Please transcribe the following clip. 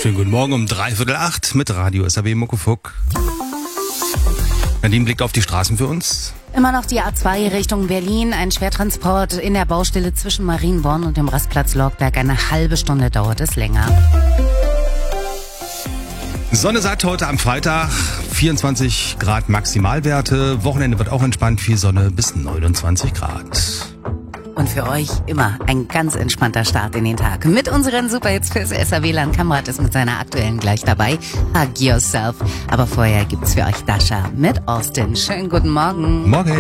Schönen guten Morgen um 7:45 mit Radio SAW Muckefuck. Nadine blickt auf die Straßen für uns. Immer noch die A2 Richtung Berlin. Ein Schwertransport in der Baustelle zwischen Marienborn und dem Rastplatz Lorgberg. Eine halbe Stunde dauert es länger. Sonne satt heute am Freitag. 24 Grad Maximalwerte. Wochenende wird auch entspannt. Viel Sonne bis 29 Grad. Und für euch immer ein ganz entspannter Start in den Tag. Mit unseren Superhits fürs SAW-Land. Kamrat ist mit seiner aktuellen gleich dabei. Hug Yourself. Aber vorher gibt's für euch Dasha mit Austin. Schönen guten Morgen. Morgen.